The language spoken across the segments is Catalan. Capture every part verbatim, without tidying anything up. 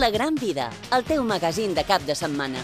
La Gran Vida, el teu magazín de cap de setmana.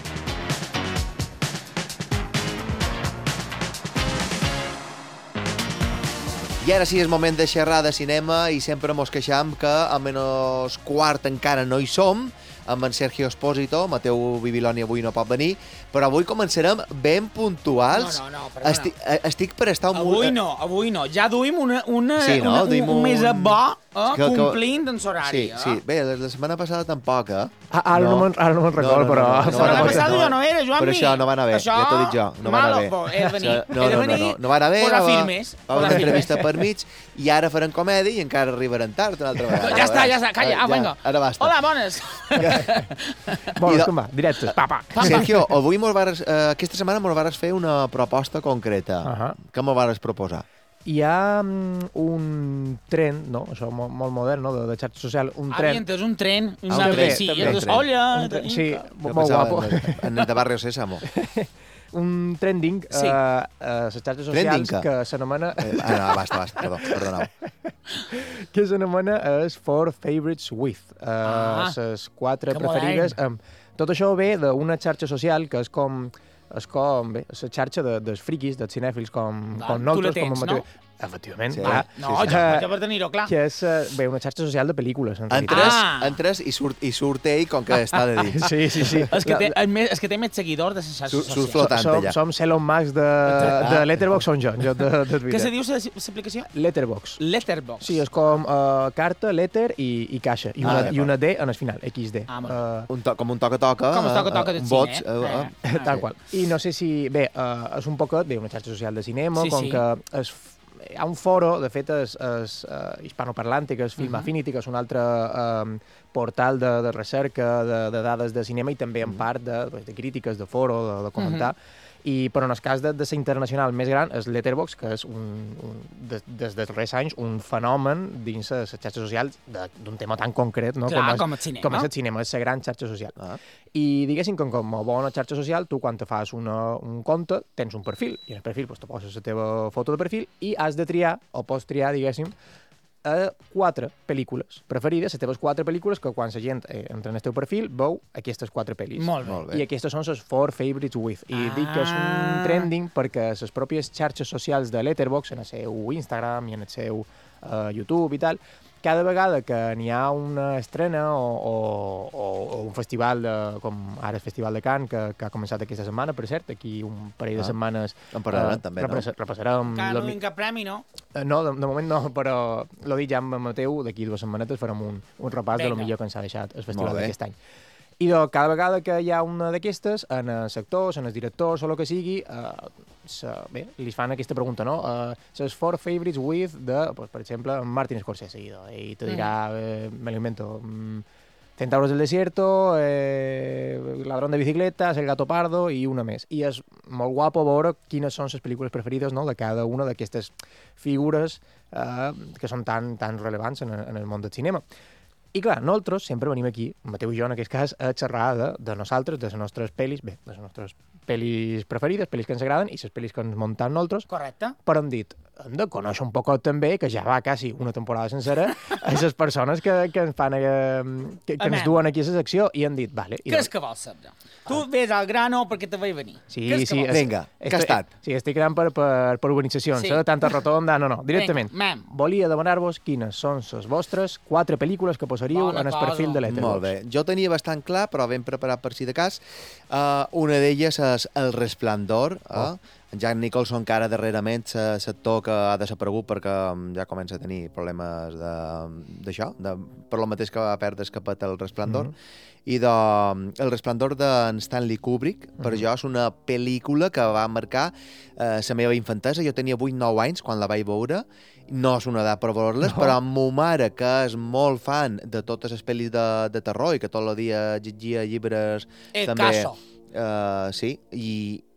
I ara sí és moment de xerrar de cinema i sempre mos queixam que a menys quart encara no hi som, amb en Sergio Espósito. Mateu Bibiloni avui no pot venir, però avui començarem ben puntuals. No, no, no, perdona. Estic, estic per estar... Un... Avui no, avui no. Ja duim una, una, sí, no? una, un, un, un mes a bo, eh, que, complint en l'horari. Sí, sí. Bé, la, la setmana passada tampoc, eh? Ah, ara no, no me'n no me record, no, no, però... No, no, la setmana no, passada no, jo no era, Joan. Per això no va anar bé, això... ja t'ho dic jo. No va anar bé. Malo, he de venir. No, no, no, no, no va anar bé. Posar va, filmes. Va una entrevista per mig i ara farem comèdia i encara arribarem tard una altra vegada. Ja està, ja està, calla, ah, vinga. Ara basta. Hola, bones. Bones, com va? Directes, papa. Sergio, avui mos vares, eh, aquesta setmana mos vares fer una proposta concreta. Uh -huh. Què mos vares proposar? Hi ha um, un tren, no? Això molt, molt modern, no? De, de xarxa social, un tren... Ah, és un tren. Ah, Una un tren, sí, també, i un és, tren. olla... Un tren, sí, Jo molt guapo. En el de Barrio Sésamo. Un trending Sí. uh, a les xarxes socials Trending, que s'anomena... Eh, ah, no, basta, basta, perdó, perdoneu. que s'anomena es Four Favorites With. Uh, Ah, les quatre que preferides. Um, tot això ve d'una xarxa social que és com... És com, bé, la xarxa de, dels friquis, dels cinèfils, com, Ah, com tu nosaltres. la tens, com no? Efectivament, Sí. clar. No, Sí, sí. jo, Eh, jo per tenir-ho clar. Que és, eh, bé, una xarxa social de pel·lícules, en realitat. Entres, Ah. entres i surt, i surt ell com que està de dins. Sí, sí, sí. És que té, el més, és que té més seguidors de les xarxes Surt- surt socials. flotant som, allà. som Elon Musk de, de Letterboxd, som jo, jo de, de Twitter. Què se diu l'aplicació? Letterboxd. Letterboxd. Sí, és com uh, carta, letter i, i caixa. I Ah, una, d'acord. I una D en el final, equis de. Ah, molt uh, Un to, com un toca-toca. Com es toca-toca eh, del un cine, bots, eh? eh, eh. Ah, tal sí. qual. I no sé si... Bé, uh, és un poquet, bé, una xarxa social de cinema, Sí, com sí. que es, hi ha un foro, de fet, és, és uh, hispanoparlante, que és Film Mhm. Affinity, que és un altre um, portal de, de recerca, de, de dades de cinema i també en part de, de crítiques, de foro, de, de comentar. I, però en el cas de, de ser internacional més gran és Letterboxd, que és un, un, des, des dels darrers anys un fenomen dins les xarxes socials de- d'un tema tan concret, no? Clar, és, com el cinema. Com és el cinema, és la gran xarxa social. Ah. I diguéssim que com a bona xarxa social, tu quan te fas una, un compte tens un perfil, i en el perfil pues, te poses la teva foto de perfil i has de triar, o pots triar, diguéssim, a quatre pel·lícules preferides, les teves quatre pel·lícules que quan la gent eh, entra en el teu perfil veu aquestes quatre pel·lis. Molt bé. Molt I bé. aquestes són les Four Favorites With. I Ah. dic que és un trending perquè les pròpies xarxes socials de Letterboxd, en el seu Instagram i en el seu uh, YouTube i tal, cada vegada que n'hi ha una estrena o, o, o, o un festival, de, com ara el Festival de Cannes, que, que ha començat aquesta setmana, per cert, aquí un parell de Ah. setmanes En parlarem, també, no? repassar- repassarem... Encara lo no mi- tinc cap premi, no? Eh, No, de, de moment no, però l'ho dit ja amb Mateu, d'aquí dues setmanetes farem un, un repàs de lo Vinga. millor que ens ha deixat el festival Molt bé. d'aquest any. I de, cada vegada que hi ha una d'aquestes, en els actors, en els directors o el que sigui, eh, sa, bé, li fan aquesta pregunta, no? Uh, ses four favorites with de, pues, per exemple, Martin Scorsese. I, i te dirà, eh, me lo invento, mm, Centauros del Desierto, eh, Ladrón de bicicletas, El gato pardo i una més. I és molt guapo veure quines són les pel·lícules preferides, no?, de cada una d'aquestes figures eh, que són tan, tan rellevants en, en el món del cinema. I clar, nosaltres sempre venim aquí, Mateu i jo en aquest cas, a xerrar de, de nosaltres, de les nostres pel·lis, bé, de les nostres pel·lis preferides, pel·lis que ens agraden i les pel·lis que ens munten nosaltres, Correcte. però hem dit, hem de conèixer un poc també, que ja va quasi una temporada sencera, a les persones que, que ens fan, eh, que, que ens Amem. duen aquí a la secció, i hem dit, vale. I Què és que vols saber? Tu ves al grano perquè te vaig venir. Sí, Què és que sí. vols? és- Vinga, què ha estic- estat? Sí, estic creant per, per, per urbanitzacions, Sí. sí. eh? Tanta rotonda, no, no, directament. Vinga, mem. Volia demanar-vos quines són les vostres quatre pel·lícules que posaríeu Bona en el cosa. perfil de Letterboxd. Molt bé. Jo tenia bastant clar, però ben preparat per si de cas. Uh, una d'elles és El Resplendor. Eh? Oh. En Jack Nicholson, que ara darrerament se- sector que ha desaparegut perquè um, ja comença a tenir problemes de- d'això, de, per lo mateix que va perdre escapat El Resplendor. Mhm. I de, um, El Resplendor d'en Stanley Kubrick, per Mhm. jo és una pel·lícula que va marcar eh, la meva infantesa. Jo tenia vuit nou anys quan la vaig veure. No és una edat per veure-les, No. però amb ma mare, que és molt fan de totes les pel·lis de, de terror i que tot el dia llegia llibres El també... caso. Uh, sí, i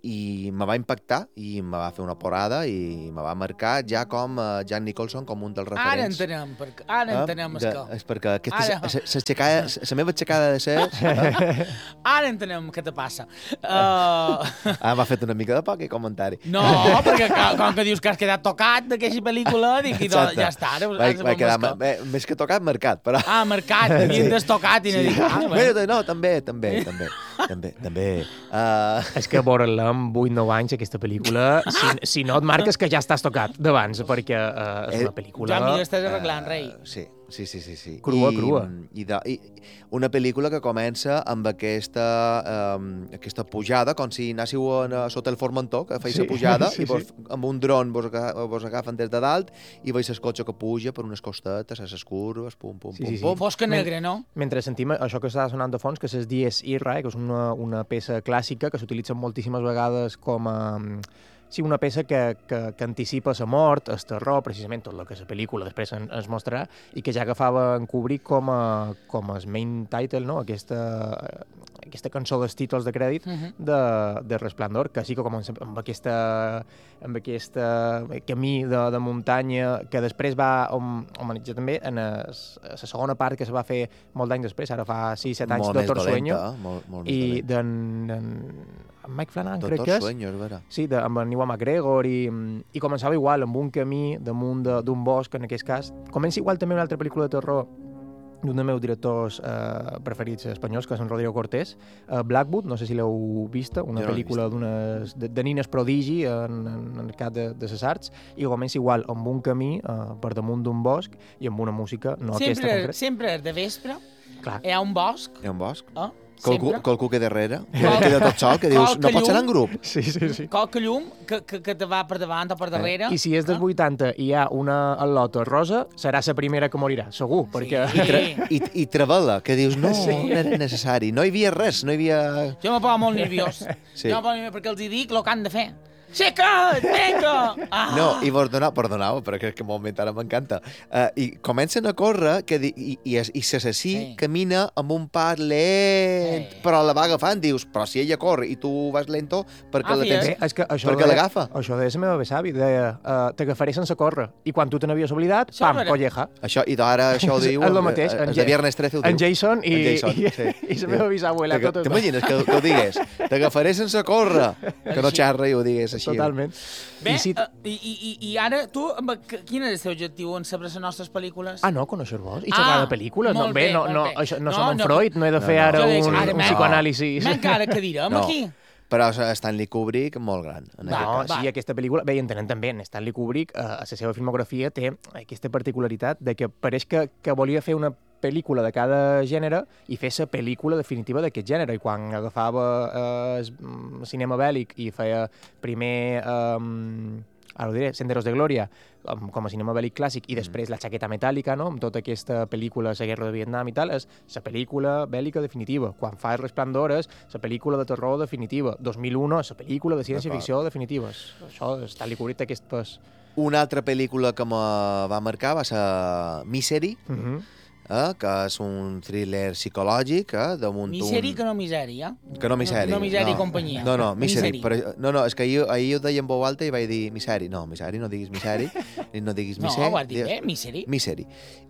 i me va impactar i me va fer una porada i me va marcar ja com uh, Jack Nicholson com un dels Ara referents. entenem, perquè, ara entenem de, el que. és perquè aquesta, Ara. s- s- s'aixecada- s- la meva aixecada de ser eh? Ara entenem què te passa. Uh... ah, m'ha fet una mica de poc i comentari. No, perquè com, com que dius que has quedat tocat d'aquesta pel·lícula, dic, i do, Exacte. ja està, ara Vaig, has de vaig quedar més, ma- eh, més que tocat, marcat, però... Ah, marcat, havien Sí. destocat i no dic, ah, Bueno, bueno. de- no, també, també, també, també, també. Uh, És que veure-la amb vuit nou anys, aquesta pel·lícula, si, si no et marques que ja estàs tocat d'abans, perquè uh, és Eh, una pel·lícula... Ja m'hi estàs arreglant, rei. sí, sí, sí, sí, sí. Crua, I, crua. I, de, I una pel·lícula que comença amb aquesta, um, aquesta pujada, com si anàssiu a, sota el Formentor, que feis Sí, la pujada, sí, i vos, amb un dron vos, aga- vos agafen des de dalt i veus el cotxe que puja per unes costetes, a les curves, pum, pum, Sí, pum, sí, sí. pum. Fosca negra, no? Mentre sentim això que està sonant de fons, que és Dies Irae, que és una, una peça clàssica que s'utilitza moltíssimes vegades com a... Sí, una peça que, que, que anticipa la mort, el terror, precisament tot el que la pel·lícula després en, ens mostrarà, i que ja agafava en Kubrick com a, com a main title, no? aquesta, aquesta cançó dels títols de crèdit Uh -huh. de, de Resplendor, que sí que comença amb aquesta, amb aquesta camí de, de muntanya que després va hom, humanitzar també en es, la segona part que se va fer molt d'anys després, ara fa sis set anys, Molt més Doctor Sueño, dolenta, eh? molt, molt més i dolenta. d'en d'en- en Mike Flanagan, crec Doctor que és. Sueño, és vera. Sí, de, amb en Ewan McGregor i, i començava igual, amb un camí damunt de- d'un bosc, en aquest cas. Comença igual també una altra pel·lícula de terror d'un dels meus directors eh, preferits espanyols, que és en Rodrigo Cortés, eh, Blackwood, no sé si l'heu vista, una Jo no l'he pel·lícula d'unes de, de nines prodigi en, en, en el cap de, de les arts, i comença igual amb un camí eh, per damunt d'un bosc i amb una música, no aquesta Sempre, concreta. sempre de vespre Clar. hi ha un bosc, Hi ha un bosc? eh? Qualcú, sempre. qualcú que darrere, que Qual- queda tot sol, que dius, qualque no pot ser llum. en grup. Sí, sí, sí. Qualque llum que, que, que te va per davant o per darrere. I si és dels eh? vuitanta i hi ha una al·lota rosa, serà la primera que morirà, segur, perquè... Sí. I, i travela, que dius, no, Sí. no era necessari, no hi havia res, no hi havia... Jo me poso molt nerviós. Sí. Jo me poso nerviós perquè els hi dic el que han de fer. Aixeca't, vinga! Ah. No, i vos donau, perdoneu, però que, que moment ara m'encanta. Uh, I comencen a córrer que di, i, i, es- i l'assassí Sí. camina amb un pas lent, Sí. però la va agafant, dius, però si ella corre i tu vas lento, perquè Ah, la fia. tens... Bé, és que això Perquè deia- l'agafa. Això deia la meva besavi, deia, uh, t'agafaré sense córrer. I quan tu te n'havies oblidat, Això, pam, a veure. colleja. Això, i ara això ho És- diu... és el mateix, eh, en el Ja- de Viernes trece ho En diu. Jason i, En Jason, i, sí. i la meva bisabuela. T'ag- totes T'imagines que, que ho digués? T'agafaré sense córrer. Que no xerra i ho digués així. Totalment. Bé, I si... eh, i, i, i ara tu, amb, que- quin és el teu objectiu en saber les nostres pel·lícules? Ah, no, conèixer-vos? I Ah, xerrar de pel·lícules? No, molt bé, bé, no, molt no, bé. això, no, No, som en no. Freud, no he de No, fer no. ara Jo dic, un, ara, un men- psicoanàlisi. Encara que direm No. aquí. Però Stanley Kubrick, molt gran. En Va, aquest No, cas. va. sí, aquesta pel·lícula... Bé, i entenem també, en Stanley Kubrick, eh, a la seva filmografia, té aquesta particularitat de que pareix que, que volia fer una pel·lícula de cada gènere i fer la pel·lícula definitiva d'aquest gènere. I quan agafava eh, el mm, cinema bèl·lic i feia primer... Eh, ara ho diré, Senderos de Glòria, com com a cinema bèl·lic clàssic, i després La jaqueta metàl·lica, no?, amb tota aquesta pel·lícula, La guerra de Vietnam i tal, és la pel·lícula bèl·lica definitiva. Quan fa El Resplendor és la pel·lícula de terror definitiva. dos mil u és la pel·lícula de ciència-ficció definitiva. És- Això, Stanley Kubrick té aquest pes. Una altra pel·lícula que me va marcar va ser Misery, Uh -huh. eh, que és un thriller psicològic, eh, damunt Miseri un... que no miseri, eh? Que no Miseri. No, no Miseri i companyia. No, no, Misery. Miseri. Però, no, no, és que ahir, ahir ho deia en veu alta i vaig dir Miseri. No, Miseri, no diguis Miseri, ni no diguis No, Miseri. ho has dit digues- bé, miseri. Misery.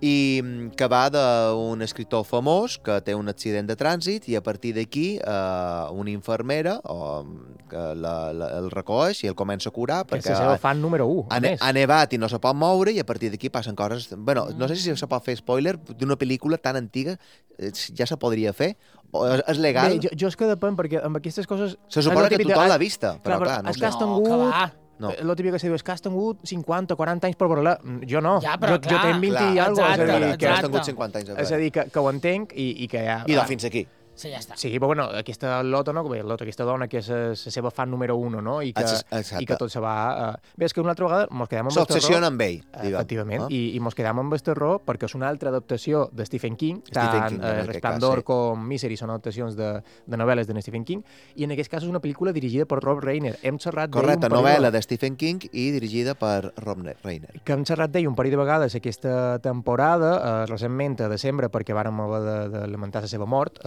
I mm, que va d'un escriptor famós que té un accident de trànsit i a partir d'aquí eh, una infermera o, que la, la, el recoeix i el comença a curar Que és perquè la seva fan número u, ha, a ne més. ha nevat i no se pot moure i a partir d'aquí passen coses... Bueno, no sé si se pot fer spoiler d'una pel·lícula tan antiga, eh, ja se podria fer, o és, és legal. Bé, jo, jo és que depèn, perquè amb aquestes coses... Se suposa és que lo típic- tothom l'ha vista, però Clar, però clar, no és sé. que has No, tingut... que va. No. El típic que se diu és que has tingut cinquanta, quaranta anys per veure-la. Jo no. Ja, però jo, clar, jo tinc vint clar, i alguna cosa. exacte, És a dir, Que que, has exacte. tingut cinquanta anys a és a veure. dir que, que ho entenc i, i que ja... I doncs fins aquí. Sí, ja està. Sí, però bueno, aquesta Lota, no? Bé, Lota, aquesta dona que és la seva fan número uno, no? I que, Exacte. i que tot se va... Uh... Bé, és que una altra vegada mos quedem amb el terror... S'obsessiona amb ell, diguem. Efectivament, no? i, i mos quedam amb el terror perquè és una altra adaptació de Stephen King, Stephen tant King, en eh, aquest Resplendor cas, sí. com Misery són adaptacions de, de novel·les de Stephen King, i en aquest cas és una pel·lícula dirigida per Rob Reiner. Hem xerrat d'ell Correcte, un parell de- novel·la de Stephen King i dirigida per Rob Reiner. que hem xerrat d'ell un parell de vegades aquesta temporada, eh, recentment a desembre, perquè vàrem haver de, de lamentar la seva mort eh, Sí.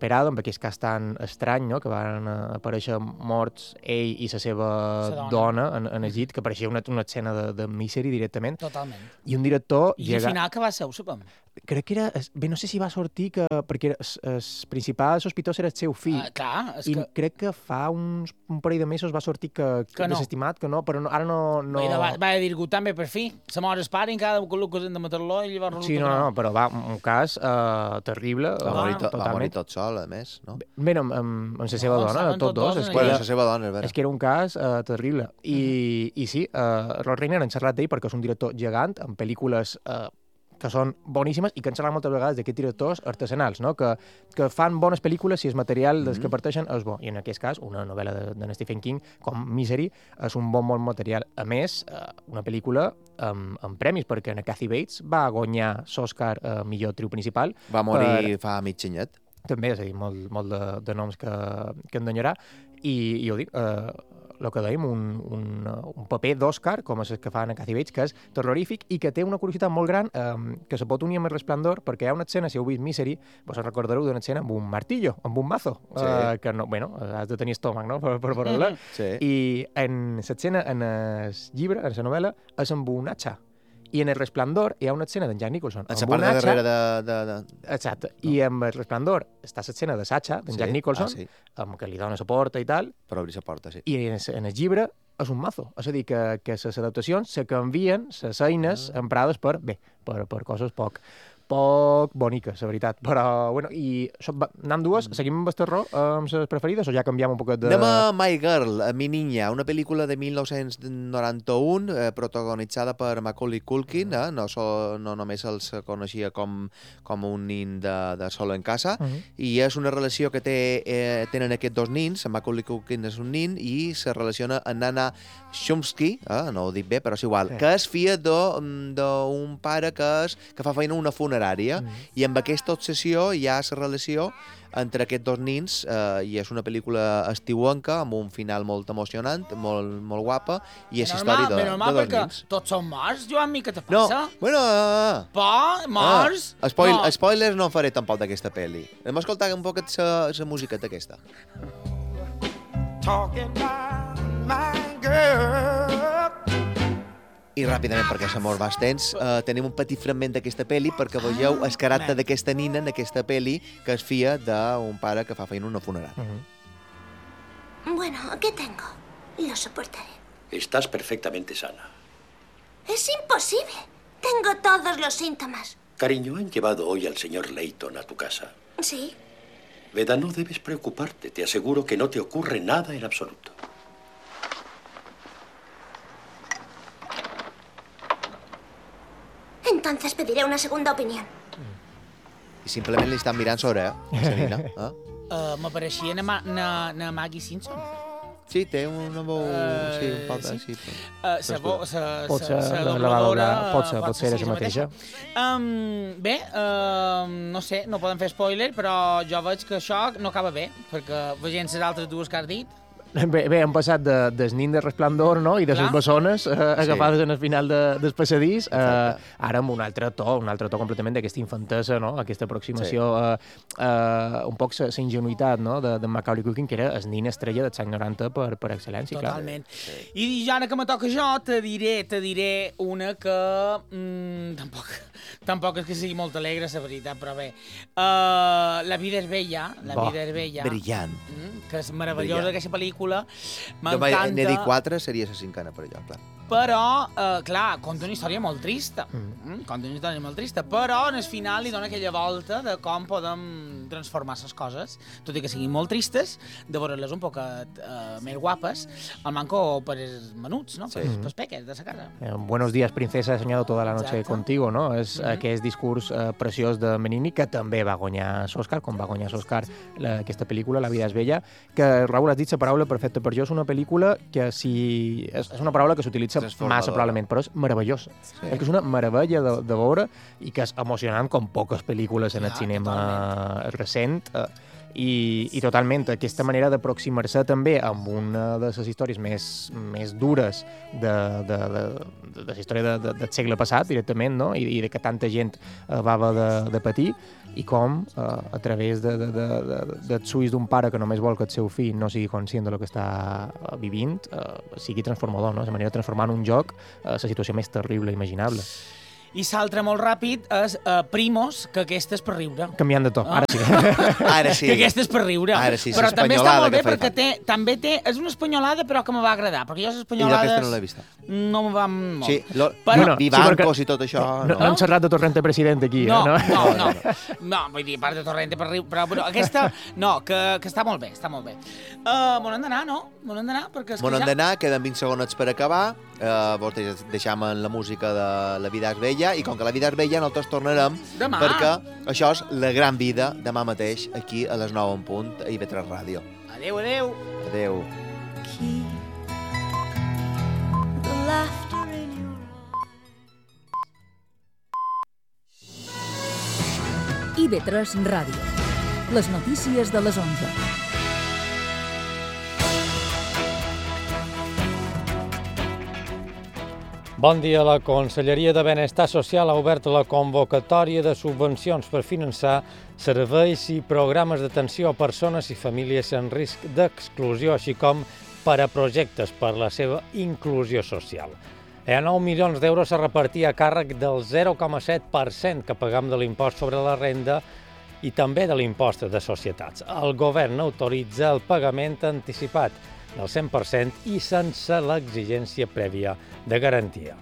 inesperada, amb aquest cas tan estrany, no?, que van aparèixer morts ell i la seva dona, dona en, en el llit, que pareixia una, una escena de, de Misery directament. Totalment. I un director... I al final que va ser, ho sabem? Crec que era... Bé, no sé si va sortir que... Perquè el principal sospitós era el seu fill. Uh, clar, és I que... crec que fa uns, un parell de mesos va sortir que, que, que no. desestimat, que no, però no, ara no... no... Vaig, va, va dir-ho també per fi. Se mor el pare, encara que han de matar-lo i llavors resulta Sí, no, que no, però va, un cas uh, terrible. Va, uh, morir to, va totalment. morir tot sol, a més, no? Bé, amb, amb, amb la seva No, dona, estaven tots tots dos. dos És en que, Bueno, era, la seva dona, és vera. és que era un cas uh, terrible. I, mm. i sí, uh, Rob Reiner han xerrat d'ell perquè és un director gegant, amb pel·lícules uh, que són boníssimes i que han xerrat moltes vegades d'aquests directors artesanals, no? que, que fan bones pel·lícules si el material dels que parteixen és bo. I en aquest cas, una novel·la de, de Stephen King com Misery és un bon, bon material. A més, uh, una pel·lícula amb, amb premis, perquè en Kathy Bates va guanyar l'Oscar a uh, millor actriu principal. Va morir per... fa mig anyet. També, és a dir, molt, molt de, de noms que, que en danyarà. I, i ho dic, eh, el que dèiem, un, un, un paper d'Òscar, com és el que fan a Kathy Bates, que és terrorífic i que té una curiositat molt gran, eh, que se pot unir amb el Resplendor, perquè hi ha una escena, si heu vist Misery, vos en recordareu d'una escena amb un martillo, amb un mazo, sí. eh, que no, bueno, has de tenir estómac, no?, per, per veure-la. Sí. I en l'escena, en el llibre, en la novel·la, és amb un hacha. I en el Resplendor hi ha una escena d'en Jack Nicholson En amb la part un de hacha. darrere de... de, de... Exacte. No. I amb el Resplendor està l'escena de Sacha, d'en Sí? Jack Nicholson, Ah, sí. amb que li dona la porta i tal, Per obrir la porta, sí. i en el, en el llibre és un mazo. És a dir, que, que les adaptacions se canvien les eines ah. emprades per, bé, per, per coses poc, poc boniques, la veritat. Però, bueno, i això, va, anem dues, seguim amb el terror, amb les preferides, o ja canviem un poquet de... Anem a My Girl, a Mi Niña, una pel·lícula de mil nou-cents noranta-un, eh, protagonitzada per Macaulay Culkin, eh? no, so, no només els coneixia com, com un nin de, de solo en casa, uh -huh. i és una relació que té, eh, tenen aquests dos nins, Macaulay Culkin és un nin, i se relaciona amb Nana Chomsky, eh? no ho dic bé, però és igual, sí. que és filla d'un pare que, és, que fa feina a una funerària, mm. i amb aquesta obsessió hi ha la relació entre aquests dos nins, eh, i és una pel·lícula estiuenca, amb un final molt emocionant, molt, molt guapa, i és història de, de dos nins. Tots són morts, Joan, mi, què te No, passa? bueno... Uh, Pa, morts? Ah, spoil, no. Spoilers no en faré tampoc d'aquesta pel·li. Anem a escoltar un poquet la musiqueta aquesta. Talking about my girl. I ràpidament, perquè l'amor va extens, eh, tenim un petit fragment d'aquesta pel·li perquè vegeu el caràcter d'aquesta nina en aquesta pel·li, que és filla d'un pare que fa feina una funerària. Uh-huh. Bueno, ¿qué tengo? Lo soportaré. Estás perfectamente sana. Es imposible. Tengo todos los síntomas. Cariño, han llevado hoy al señor Layton a tu casa. Sí. Veda, no debes preocuparte. Te aseguro que no te ocurre nada en absoluto. Entonces pediré una segunda opinión. I simplement li estan mirant sobre, eh, la nina. Eh? Uh, M'apareixia na, na, na Maggie Simpson. Sí, té una bo... Uh, sí, un poc de... Sí, sí. Uh, sa, bo, sa, pot ser, sa, sa la, dobladora... la, pot ser, pot ser, ser la mateixa. mateixa. Um, bé, uh, no sé, no podem fer spoiler, però jo veig que això no acaba bé, perquè veient les altres dues que has dit... Bé, bé, hem passat de, del nin de Resplendor, no?, i de les bessones eh, agafades sí. en el final de, del passadís, eh, ara amb un altre to, un altre to completament d'aquesta infantesa, no?, aquesta aproximació, sí. eh, eh, un poc la ingenuïtat, no?, de, de Macaulay Culkin, que era el nin estrella dels anys noranta per, per excel·lència. Totalment. Sí. I ja ara que me toca jo, te diré, te diré una que mm, tampoc, tampoc és que sigui molt alegre, la veritat, però bé. Uh, la vida és bella, la Bo, vida és bella. Brillant. Mm, que és meravellosa aquesta pel·lícula. M'encanta. N'he dit quatre, seria la cinquena per allò, clar. Però, eh, clar, conta una història molt trista. Mm. Conta una història molt trista, però en el final li dona aquella volta de com podem transformar les coses, tot i que siguin molt tristes, de veure-les un poc eh, més guapes, al manco per els menuts, no? Sí. Per els peques de la casa. Eh, buenos días, princesa, he soñado toda la noche Exacte. contigo, no? És mm -hmm. aquest discurs eh, preciós de Benigni, que també va guanyar l'Òscar, com va guanyar l'Òscar aquesta pel·lícula, La vida és bella, que, Raül, has dit la paraula perfecta per jo, és una pel·lícula que si... és una paraula que s'utilitza massa, probablement, però és meravellosa. Sí. És que és una meravella de, de veure i que és emocionant com poques pel·lícules en el Clar, cinema totalment. recent. Eh, i, i totalment aquesta manera d'aproximar-se també amb una de les històries més, més dures de, de, de, de la història de, de, del segle passat, directament, no? I, i de que tanta gent eh, va haver de, de patir, i com eh, a través de, de, de, de, dels ulls d'un pare que només vol que el seu fill no sigui conscient del que està vivint, eh, sigui transformador, no? La manera de transformar en un joc eh, la situació més terrible imaginable. I l'altre molt ràpid és uh, Primos, que aquesta és per riure. Canviant de to, Ah. ara sí. Ara sí. Que aquesta és per riure. Ara sí, però també està l'espanyolada molt bé que feia perquè té, també té... És una espanyolada, però que me va agradar, perquè jo les I espanyolades... aquesta no l'he vista. No me van molt. Sí, lo, Però- bueno, Vivancos sí, perquè- i tot això... No, no hem xerrat de Torrente president aquí, No, eh? no, no, no, no, vull dir, a part de Torrente per riure, però, però aquesta, no, que, que està molt bé, està molt bé. Uh, M'on hem d'anar, no? M'on hem d'anar, perquè és que M'on hem ja... d'anar, queden vint segonets per acabar, eh, vos deix- deixam en la música de La vida és bella, i com que La vida és bella, nosaltres tornarem, Demà. perquè això és La gran vida, demà mateix, aquí a les nou en punt, a I V tres Ràdio. Adéu, adéu. Adéu. Keep the laughter in your I V tres Ràdio. Les notícies de les onze. Bon dia. La Conselleria de Benestar Social ha obert la convocatòria de subvencions per finançar serveis i programes d'atenció a persones i famílies en risc d'exclusió, així com per a projectes per la seva inclusió social. Hi ha nou milions d'euros a repartir a càrrec del zero coma set per cent que pagam de l'impost sobre la renda i també de l'impost de societats. El govern autoritza el pagament anticipat del cent per cent i sense l'exigència prèvia de garantia.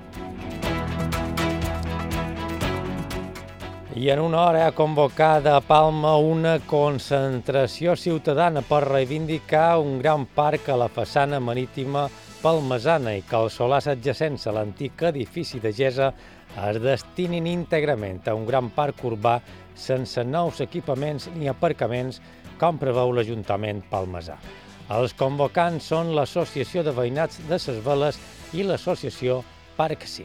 I en una hora ha convocat a Palma una concentració ciutadana per reivindicar un gran parc a la façana marítima palmesana i que els solars adjacents a l'antic edifici de Gesa es destinin íntegrament a un gran parc urbà sense nous equipaments ni aparcaments, com preveu l'Ajuntament palmesà. Els convocants són l'Associació de Veïnats de Ses Veles i l'Associació Parc Sí.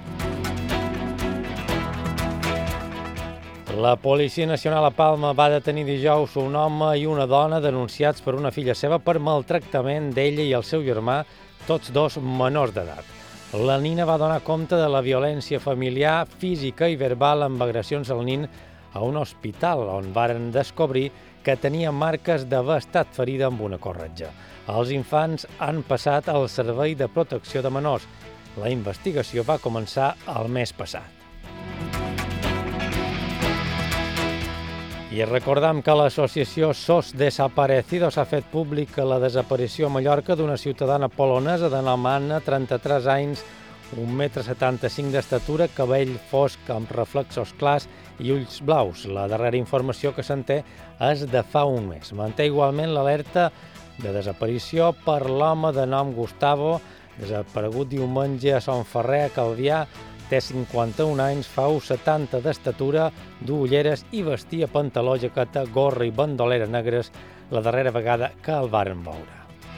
La Policia Nacional a Palma va detenir dijous un home i una dona denunciats per una filla seva per maltractament d'ella i el seu germà, tots dos menors d'edat. La nina va donar compte de la violència familiar, física i verbal amb agressions al nin a un hospital on varen descobrir que tenia marques d'haver estat ferida amb una corretja. Els infants han passat al Servei de Protecció de Menors. La investigació va començar el mes passat. I recordam que l'associació SOS Desaparecidos ha fet pública la desaparició a Mallorca d'una ciutadana polonesa de nom Anna, trenta-tres anys, un metre setanta-cinc d'estatura, cabell fosc amb reflexos clars i ulls blaus. La darrera informació que se'n té és de fa un mes. Manté igualment l'alerta de desaparició per l'home de nom Gustavo, desaparegut diumenge a Son Ferrer, a Calvià. Té cinquanta-un anys, fau setanta d'estatura, du ulleres i vestia pantaló, jaqueta, gorra i bandolera negres la darrera vegada que el varen veure.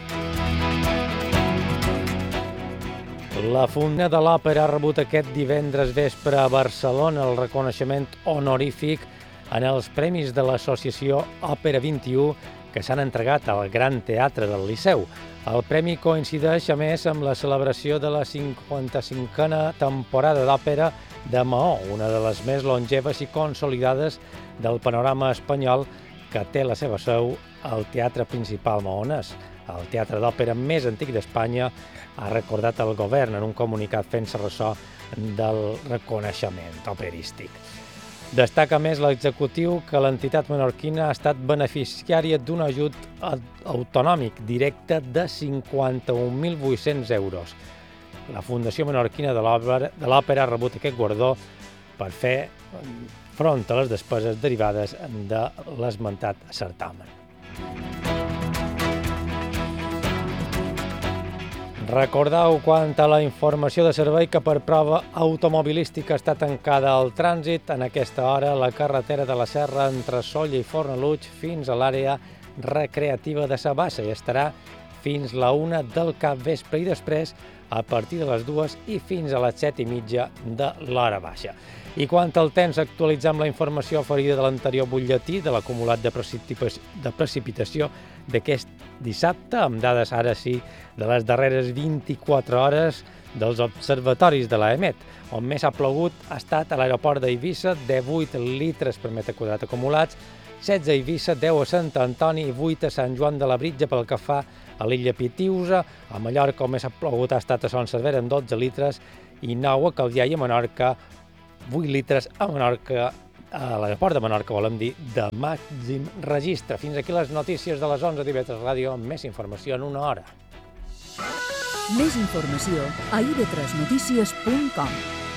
La Funda de l'Òpera ha rebut aquest divendres vespre a Barcelona el reconeixement honorífic en els premis de l'associació Òpera vint-i-u que s'han entregat al Gran Teatre del Liceu. El premi coincideix, a més, amb la celebració de la cinquanta-cinquena temporada d'òpera de Maó, una de les més longeves i consolidades del panorama espanyol, que té la seva seu al Teatre Principal maonès. El teatre d'òpera més antic d'Espanya, ha recordat el govern en un comunicat fent-se ressò del reconeixement operístic. Destaca més l'executiu que l'entitat menorquina ha estat beneficiària d'un ajut autonòmic directe de cinquanta-un mil vuit-cents euros. La Fundació Menorquina de l'Òpera ha rebut aquest guardó per fer front a les despeses derivades de l'esmentat certamen. Recordeu, quant a la informació de servei, que per prova automobilística està tancada al trànsit en aquesta hora la carretera de la Serra entre Sóller i Fornalutx fins a l'àrea recreativa de Sabassa i estarà fins la una del capvespre i després a partir de les dues i fins a les set i mitja de l'hora baixa. I quant al temps, actualitzem la informació oferida de l'anterior butlletí de l'acumulat de, de precipitació d'aquest dissabte, amb dades ara sí de les darreres vint-i-quatre hores dels observatoris de l'EMET, on més ha plogut ha estat a l'aeroport d'Eivissa, divuit litres per metre quadrat acumulats, setze a Eivissa, deu a Sant Antoni i vuit a Sant Joan de la Britja pel que fa a l'illa Pitiusa. A Mallorca, on més ha plogut, ha estat a Son Servera amb dotze litres i nou a Calvià i a Menorca, vuit litres a Menorca, a l'aeroport de Menorca, volem dir, de màxim registre. Fins aquí les notícies de les onze d'I V tres Ràdio, amb més informació en una hora. Més informació a i ve tres notícies punt com.